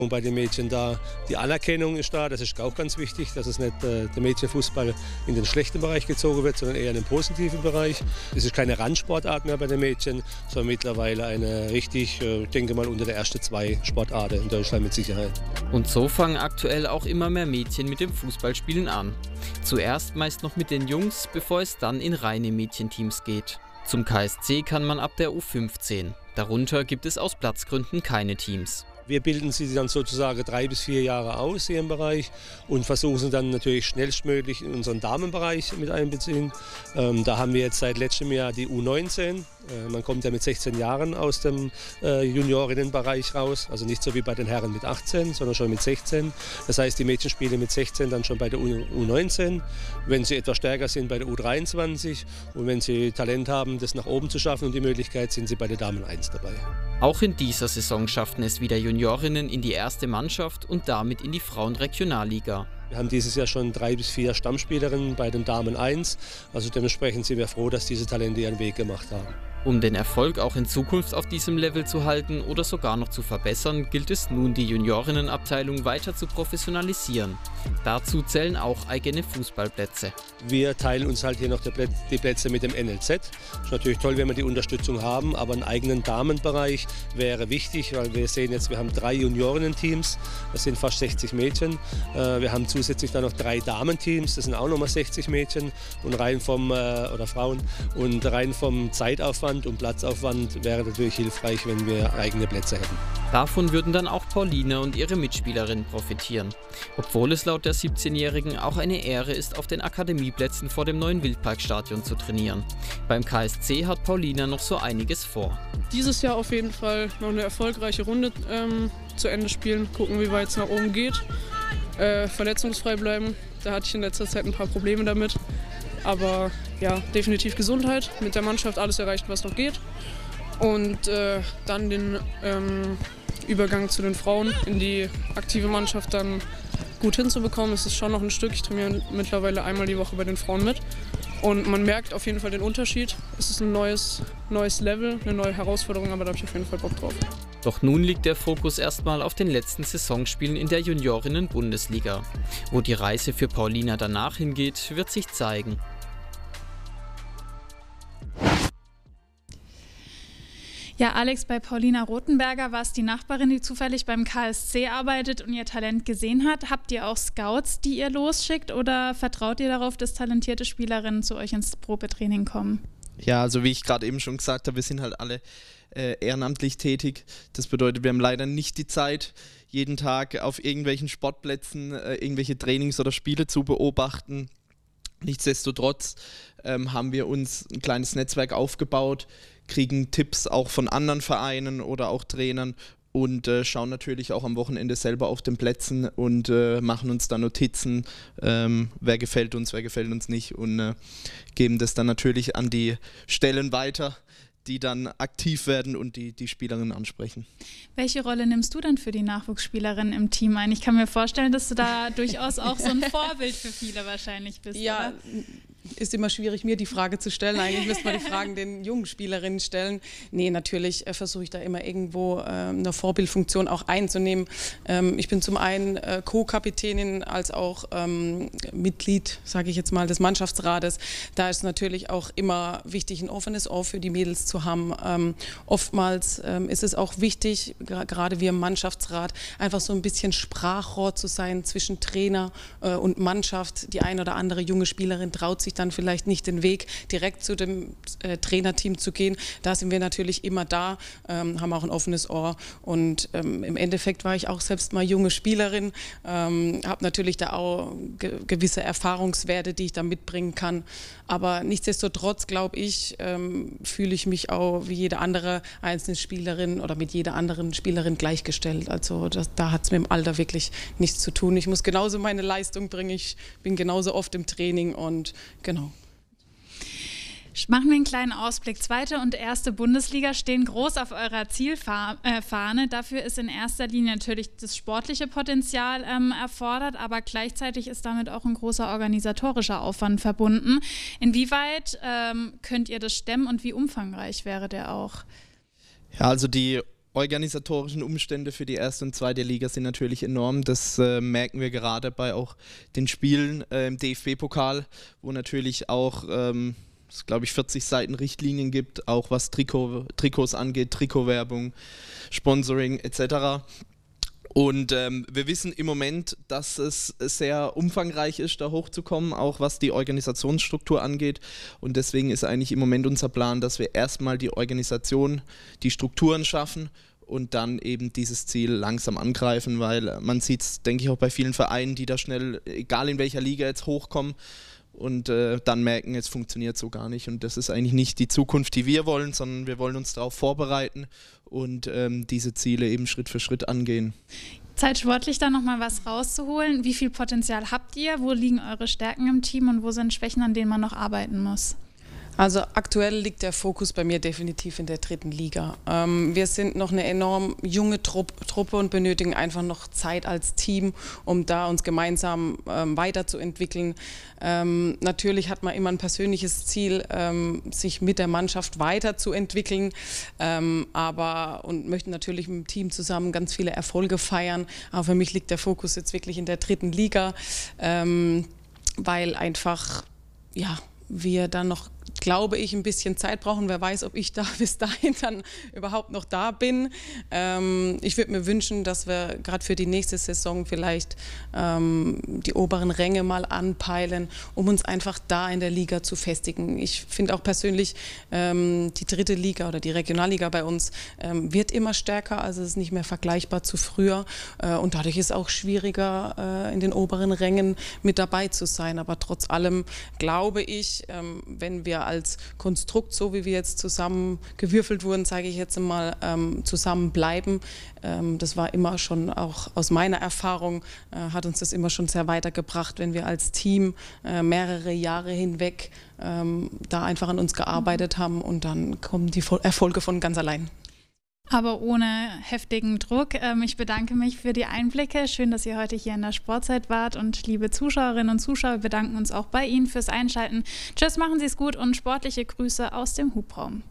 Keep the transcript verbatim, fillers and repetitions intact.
Und bei den Mädchen da, die Anerkennung ist da, das ist auch ganz wichtig, dass es nicht äh, der Mädchenfußball in den schlechten Bereich gezogen wird, sondern eher in den positiven Bereich. Es ist keine Randsportart mehr bei den Mädchen, sondern mittlerweile eine richtig, äh, ich denke mal, unter der ersten zwei Sportarten in Deutschland mit Sicherheit. Und so fangen aktuell auch immer mehr Mädchen mit dem Fußballspielen an. Zuerst meist noch mit den Jungs, bevor es dann in reine Mädchenteams geht. Zum K S C kann man ab der U fünfzehn. Darunter gibt es aus Platzgründen keine Teams. Wir bilden sie dann sozusagen drei bis vier Jahre aus hier im Bereich und versuchen sie dann natürlich schnellstmöglich in unseren Damenbereich mit einbeziehen. Ähm, da haben wir jetzt seit letztem Jahr die U neunzehn. Äh, man kommt ja mit sechzehn Jahren aus dem äh, Juniorinnenbereich raus, also nicht so wie bei den Herren mit achtzehn, sondern schon mit sechzehn. Das heißt, die Mädchen spielen mit sechzehn dann schon bei der U neunzehn, wenn sie etwas stärker sind bei der U dreiundzwanzig und wenn sie Talent haben, das nach oben zu schaffen und die Möglichkeit, sind sie bei der Damen eins dabei. Auch in dieser Saison schafften es wieder Juniorinnen in die erste Mannschaft und damit in die Frauenregionalliga. Wir haben dieses Jahr schon drei bis vier Stammspielerinnen bei den Damen eins, also dementsprechend sind wir froh, dass diese Talente ihren Weg gemacht haben. Um den Erfolg auch in Zukunft auf diesem Level zu halten oder sogar noch zu verbessern, gilt es nun, die Juniorinnenabteilung weiter zu professionalisieren. Dazu zählen auch eigene Fußballplätze. Wir teilen uns halt hier noch die Plätze mit dem N L Z. Ist natürlich toll, wenn wir die Unterstützung haben, aber einen eigenen Damenbereich wäre wichtig, weil wir sehen jetzt, wir haben drei Juniorinnen-Teams, das sind fast sechzig Mädchen. Wir haben zusätzlich dann noch drei Damenteams, das sind auch nochmal sechzig Mädchen und rein vom, oder Frauen. Und rein vom Zeitaufwand und Platzaufwand wäre natürlich hilfreich, wenn wir eigene Plätze hätten. Davon würden dann auch Pauline und ihre Mitspielerinnen profitieren. Obwohl es laut der siebzehnjährigen auch eine Ehre ist, auf den Akademieplätzen vor dem neuen Wildparkstadion zu trainieren. Beim K S C hat Paulina noch so einiges vor. Dieses Jahr auf jeden Fall noch eine erfolgreiche Runde ähm, zu Ende spielen, gucken, wie weit es nach oben geht. Äh, verletzungsfrei bleiben, da hatte ich in letzter Zeit ein paar Probleme damit. Aber ja, definitiv Gesundheit, mit der Mannschaft alles erreicht, was noch geht. Und äh, dann den ähm, Übergang zu den Frauen in die aktive Mannschaft dann gut hinzubekommen. Es ist schon noch ein Stück, ich trainiere mittlerweile einmal die Woche bei den Frauen mit. Und man merkt auf jeden Fall den Unterschied. Es ist ein neues, neues Level, eine neue Herausforderung, aber da habe ich auf jeden Fall Bock drauf. Doch nun liegt der Fokus erstmal auf den letzten Saisonspielen in der Juniorinnen-Bundesliga. Wo die Reise für Paulina danach hingeht, wird sich zeigen. Ja, Alex, bei Paulina Rothenberger war es die Nachbarin, die zufällig beim K S C arbeitet und ihr Talent gesehen hat. Habt ihr auch Scouts, die ihr losschickt, oder vertraut ihr darauf, dass talentierte Spielerinnen zu euch ins Probetraining kommen? Ja, also wie ich gerade eben schon gesagt habe, wir sind halt alle äh, ehrenamtlich tätig. Das bedeutet, wir haben leider nicht die Zeit, jeden Tag auf irgendwelchen Sportplätzen äh, irgendwelche Trainings oder Spiele zu beobachten. Nichtsdestotrotz ähm, haben wir uns ein kleines Netzwerk aufgebaut, kriegen Tipps auch von anderen Vereinen oder auch Trainern und äh, schauen natürlich auch am Wochenende selber auf den Plätzen und äh, machen uns da Notizen, ähm, wer gefällt uns, wer gefällt uns nicht, und äh, geben das dann natürlich an die Stellen weiter, die dann aktiv werden und die, die Spielerinnen ansprechen. Welche Rolle nimmst du denn für die Nachwuchsspielerinnen im Team ein? Ich kann mir vorstellen, dass du da durchaus auch so ein Vorbild für viele wahrscheinlich bist, ja, oder? Ist immer schwierig, mir die Frage zu stellen. Eigentlich müsste man die Fragen den jungen Spielerinnen stellen. Nee, natürlich äh, versuche ich da immer irgendwo äh, eine Vorbildfunktion auch einzunehmen. Ähm, ich bin zum einen äh, Co-Kapitänin als auch ähm, Mitglied, sage ich jetzt mal, des Mannschaftsrates. Da ist natürlich auch immer wichtig, ein offenes Ohr für die Mädels zu haben. Ähm, oftmals ähm, ist es auch wichtig, gerade wir im Mannschaftsrat, einfach so ein bisschen Sprachrohr zu sein zwischen Trainer äh, und Mannschaft. Die ein oder andere junge Spielerin traut sich dann vielleicht nicht den Weg direkt zu dem äh, Trainerteam zu gehen. Da sind wir natürlich immer da, ähm, haben auch ein offenes Ohr, und ähm, im Endeffekt war ich auch selbst mal junge Spielerin, ähm, habe natürlich da auch ge gewisse Erfahrungswerte, die ich da mitbringen kann, aber nichtsdestotrotz, glaube ich, ähm, fühle ich mich auch wie jede andere einzelne Spielerin oder mit jeder anderen Spielerin gleichgestellt. Also das, da hat es mit dem Alter wirklich nichts zu tun. Ich muss genauso meine Leistung bringen, ich bin genauso oft im Training und genau. Machen wir einen kleinen Ausblick. Zweite und erste Bundesliga stehen groß auf eurer Zielfahne. Dafür ist in erster Linie natürlich das sportliche Potenzial ähm, erfordert, aber gleichzeitig ist damit auch ein großer organisatorischer Aufwand verbunden. Inwieweit ähm, könnt ihr das stemmen und wie umfangreich wäre der auch? Ja, also die organisatorischen Umstände für die erste und zweite Liga sind natürlich enorm. Das äh, merken wir gerade bei auch den Spielen äh, im D F B-Pokal, wo natürlich auch, ähm, es glaube ich, vierzig Seiten Richtlinien gibt, auch was Trikot, Trikots angeht, Trikotwerbung, Sponsoring et cetera. Und ähm, wir wissen im Moment, dass es sehr umfangreich ist, da hochzukommen, auch was die Organisationsstruktur angeht. Und deswegen ist eigentlich im Moment unser Plan, dass wir erstmal die Organisation, die Strukturen schaffen und dann eben dieses Ziel langsam angreifen, weil man sieht es, denke ich, auch bei vielen Vereinen, die da schnell, egal in welcher Liga jetzt hochkommen, und äh, dann merken, es funktioniert so gar nicht. Und das ist eigentlich nicht die Zukunft, die wir wollen, sondern wir wollen uns darauf vorbereiten und ähm, diese Ziele eben Schritt für Schritt angehen. Zeit sportlich da nochmal was rauszuholen. Wie viel Potenzial habt ihr? Wo liegen eure Stärken im Team und wo sind Schwächen, an denen man noch arbeiten muss? Also aktuell liegt der Fokus bei mir definitiv in der dritten Liga. Ähm, wir sind noch eine enorm junge Trupp, Truppe und benötigen einfach noch Zeit als Team, um da uns gemeinsam ähm, weiterzuentwickeln. Ähm, natürlich hat man immer ein persönliches Ziel, ähm, sich mit der Mannschaft weiterzuentwickeln, ähm, aber und möchten natürlich mit dem Team zusammen ganz viele Erfolge feiern. Aber für mich liegt der Fokus jetzt wirklich in der dritten Liga, ähm, weil einfach, ja, wir dann noch, glaube ich, ein bisschen Zeit brauchen. Wer weiß, ob ich da bis dahin dann überhaupt noch da bin. Ähm, ich würde mir wünschen, dass wir gerade für die nächste Saison vielleicht ähm, die oberen Ränge mal anpeilen, um uns einfach da in der Liga zu festigen. Ich finde auch persönlich, ähm, die dritte Liga oder die Regionalliga bei uns ähm, wird immer stärker, also es ist nicht mehr vergleichbar zu früher. Äh, und dadurch ist es auch schwieriger, äh, in den oberen Rängen mit dabei zu sein. Aber trotz allem glaube ich, ähm, wenn wir als Konstrukt, so wie wir jetzt zusammengewürfelt wurden, sage ich jetzt mal, ähm, zusammenbleiben. Ähm, das war immer schon, auch aus meiner Erfahrung, äh, hat uns das immer schon sehr weitergebracht, wenn wir als Team äh, mehrere Jahre hinweg ähm, da einfach an uns gearbeitet haben und dann kommen die Erfolge von ganz allein. Aber ohne heftigen Druck. Ich bedanke mich für die Einblicke. Schön, dass ihr heute hier in der Sportzeit wart. Und liebe Zuschauerinnen und Zuschauer, wir bedanken uns auch bei Ihnen fürs Einschalten. Tschüss, machen Sie es gut und sportliche Grüße aus dem Hubraum.